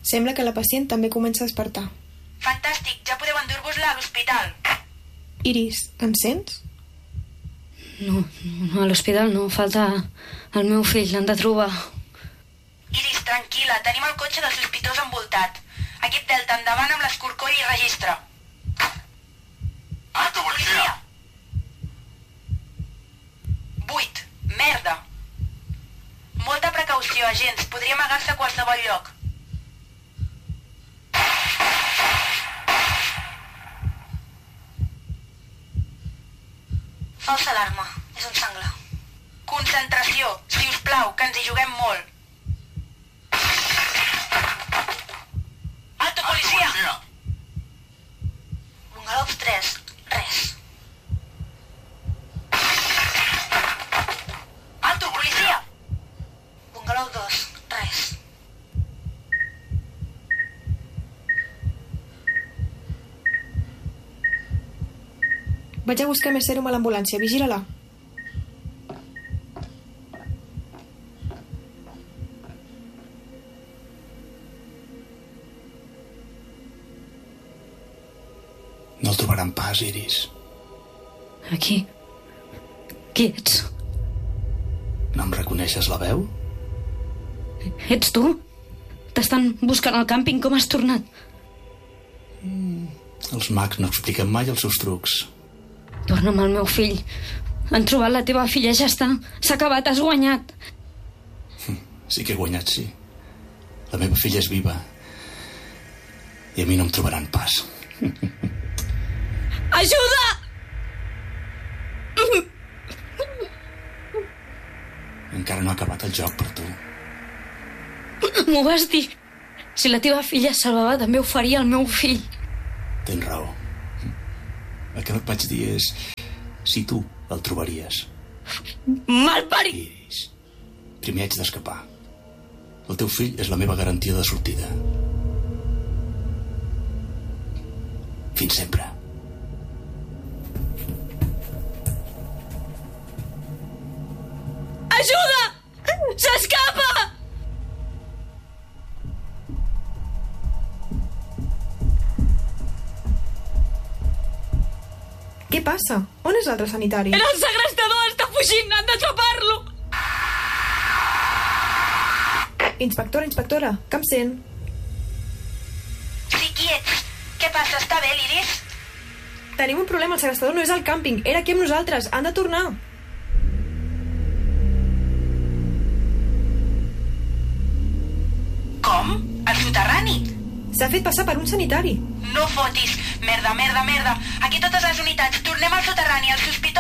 Sembla que la pacient també comença a despertar. Fantàstic, ja podeu endur-vos-la a l'hospital. Iris, em sents? No, a l'hospital no, falta el meu fill, l'han de trobar. Iris, tranquil·la, tenim el cotxe del sospitós envoltat. Equip Delta, endavant amb l'escorcoll i registre. Alto, policia! 8. Merda. Molta precaució, agents. Podria amagar-se a qualsevol lloc. Falsa alarma. És un sangle. Concentració, si us plau, que ens hi juguem molt. Alto, policia! Bungalows 3. Res. Alto, policia! Bungalow 2. Res. Vaig a buscar més sèrum a l'ambulància. Vigila-la. No el trobaran pas, Iris. Aquí? Qui ets? No em reconeixes la veu? Ets tu? T'estan buscant al càmping, com has tornat? Els mags no expliquen mai els seus trucs. Torna'm al meu fill. Han trobat la teva filla, ja està. S'ha acabat, has guanyat. Sí que he guanyat, sí. La meva filla és viva. I a mi no em trobaran pas. Ajuda! Encara no ha acabat el joc per tu. M'ho vas dir. Si la teva filla es salvava, també ho faria el meu fill. Tens raó. El que no et vaig dir és si tu el trobaries. Malparit! Iris, primer haig d'escapar. El teu fill és la meva garantia de sortida. Fins sempre. Ajuda! S'escapa! Què passa? On és l'altre sanitari? El segrestador està fugint! Han d'atrapar-lo! Inspectora, que em sent? Sí, qui ets? Què passa? Està bé, l'Iris? Tenim un problema, el segrestador no és al càmping. Era aquí amb nosaltres, han de tornar. Com? Al soterrani? S'ha fet passar per un sanitari. No fotis. Merda. Aquí totes les unitats. Tornem al soterrani, al sospital.